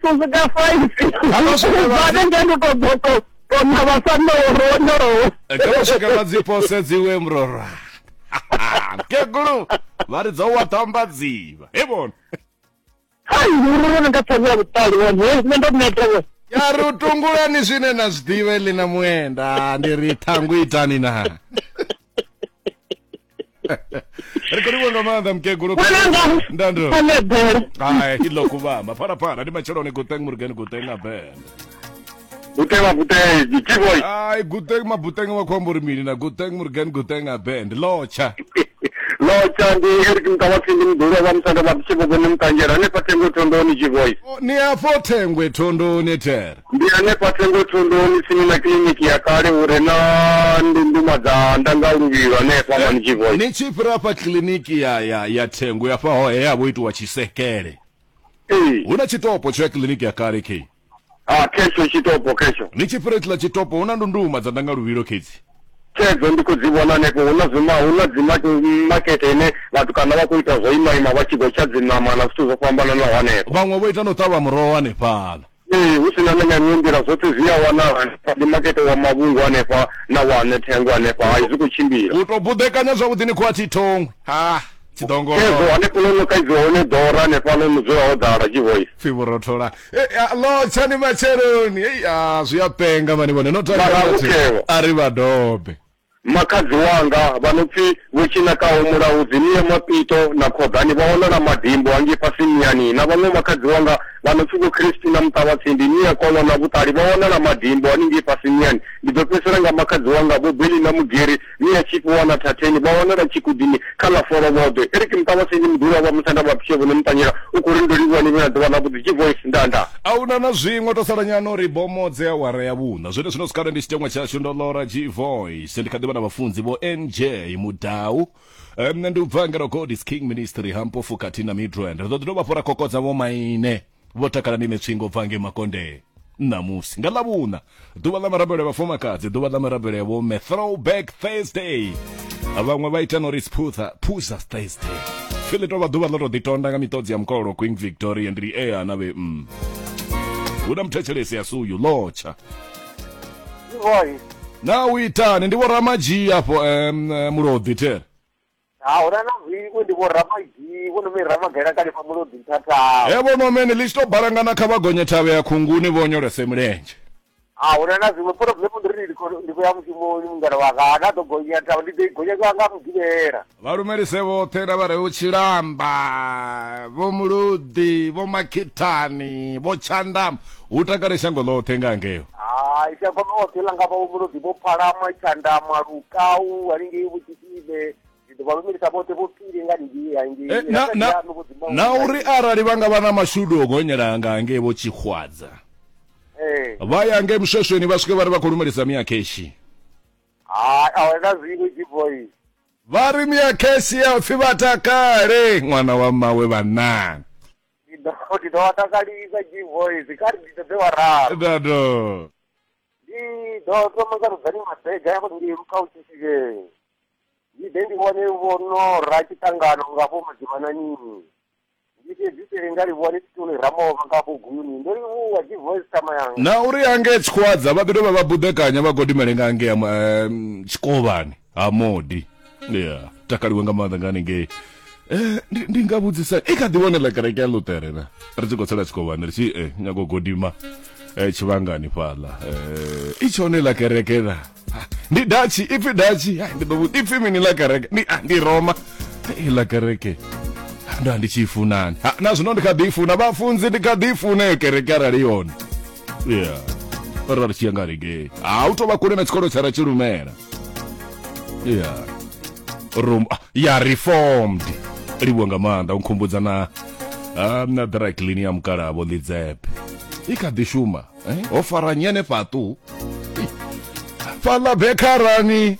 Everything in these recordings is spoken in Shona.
tuzo ka 5. Vale ngeno ko kona basano rono. Kama shaka mazipose dziwe mrora. Kegulu. Vari dzowa tambadziva. Ebona. Hai, urona ngatsanya butali wona. Ndo mnetwe. Yari utungulani zvine nazvidive lina muenda ndiri tangu itani na. Rikuri wanga manda mkegulu. Ndando. Ai, hilo kuvamba. Para. Ni macharoni guteng murgen guteng abend. Guteng, G-Voice. Ai, guteng mabuteng wakwamburi mini na guteng murgen guteng abend. Locha. Locha ndi Eric Mtawatsindi mdura wa msanda babishibo kwenye mtanjera. Nepa tengo tondoni G-Voice. Ni afo tengwe tondoni ter. Ndia nepa tengo tondoni sini na kliniki ya kare urena nduma za ndanga urugirwa nepa mani G-Voice. Ni chipira pa kliniki ya tengwe ya faho ya witu wa chisekere. Una chitopo chwe kliniki ya kare ki? Kesho chitopo kesho. Ni chipira tila chitopo una nduma za ndanga urugirwa kizi? Chezo ndiko zibona neko unazima market ene vatukana vakuita zoima vachigocha dzinama na situ zofambana na waneko. Vamwe voita notava murowa nepala. Usina nanya nyumbira zote ziya wana di market wa mabungu wanepa na wane tengu wanepa haizu kuchimbira. Utobudekanya zvavudini kwa chitongwe. Chidongo. Chezo wanepo lono kaizo one dora nepa lono zoya odara G-Voice. Fiborotola. Locha ni macheroni. Zviyapenga mani vone. Arriva dobe. Makazi wanga vanopfi wechina kaomura udziniye mapito na kodani vaona na madhimbo angi pasimiani na vamwe makazi wanga vanopfi ku Christina Mtawatsindi niye kwava na vutali vaona na madhimbo aningi pasimiani ndipepesera nga makazi wanga bobeli na mugeri niye chipu wana tateni vaona na chikudini kala foro vode Eric Mtawatsindi mdura wa msanda babishevo nemutanyira ukurindoliwa ni vina dwana kuti G-Voice ndanda auna na zvimwe tosaranyano ribomodze awara yavuna zvino zvinosikara ndi chitemwa chacho ndolora G-Voice ndikadiva na vafunzi vo NJ mudau ndubvangero God's King Ministry hampofu katina Midrand ndodova pora kokodza vo maine votakala nime tsvingo bvange makonde namusi ngalavuna duva la marabele vafumakadzi duva la marabele vo me Throwback Thursday vamwe vaita noris Puza Thursday filitova duva loro ditonda nga mitodzi ya mkolo Queen Victoria ndiri nave uda mtechelesi yasuyu locha G-Voice. Na uitane ndivo ramaji hapo mulodhi tere. Urana viko ndivo ramaji vono me ramagera kale pa mulodhi tata. Vono mene listo barangana kavagonye tave ya kunguni vonyore semrenje. Urana zimwe problem ndiko ya mchimo mungara wakana to gonya tava ndi gonya kwanga mugivera. Varumeri sevo tera vare uchiramba vo mulodhi vo makitani vo chandam utakare shango lo tenga ngeo. Ichakonootela ngapa umulodhi bophalama ichandama lukau alingi vuchitile ndivalomirisa bote vopile ngandiya na uri arali vanga vana mashudu ogonyera ngange vochihwadza vayange msheshweni vasvike vari vakulumirisa miyakeshi awena zvinhu G-Voice vari miyakeshi yafi vatakare mwana wamawe vanani ndinovatakaliza G-Voice kari nditobewararo dado Doto mangaruzani masega yako ndiruka uchisike. Ndidendi wane vono rachitangano ngapo majimana nini. Ndike dzise ngari wane tune ramo ngapo guyuni. Ndori uwa G-Voice kama yanga. Na uri ange tskwadza vabido vabudekanya vagodi melenga ange chikovani amodi. Yeah, takaliwe ngamanda ngani nge. Ndingabudzisa ikadiwonela kereke ya Lutere na. Ritikotsela chikovani richi nyago godima. Chivangani pala ichone la kerekera ndi dachi ifi dachi ndibabu ifi mini la kereke ndi Roma la kereke ndo ndichifunani nazo ndo ndikadifuna bafunzi ndikadifuna kerekera liyona yeah para chiyangari ge autoba kule na chikolo chara chirumera yeah ya reformed libonga manda unkumbudza na dry clean ya mkarabo lidzepe ikadishuma ofaranyene patu fala bekarani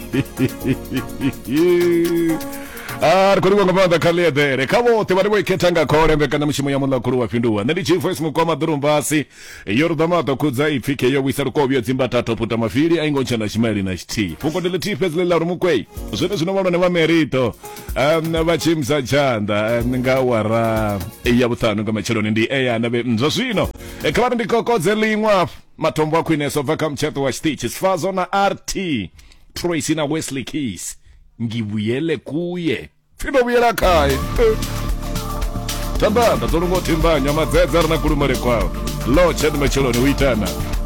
Kuri ngomanda kalede kavote bari boiketanga kore mbekana mushimo ya mula kuru wapinduwa ndi G-Voice mukoma durumbasi yordamato kudza ifike yo wisaruko byo zimba tato puta mafiri aingoncha na shimali na shiti fuko dele tipes le larumukwei zote zinomalo ne mamerito na bachimza chanda ngawara ya butano ngamachero ndi eya nabe nzosino Kama ndikokodze liṅwa matombo a khwineso bva kha mtsheto wa Stitch Sfazo na RT Tracy na Wesley Keys ngibuyele kuye pfindo vuyela khaye tandanda dzo longo thimbanya madzedza rina kulumele kwawo lotshe ndi macheloni uitana